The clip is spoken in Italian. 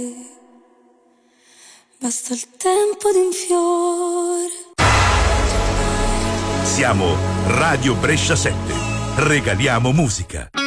Basta il tempo di un fiore. Siamo Radio Brescia 7. Regaliamo musica.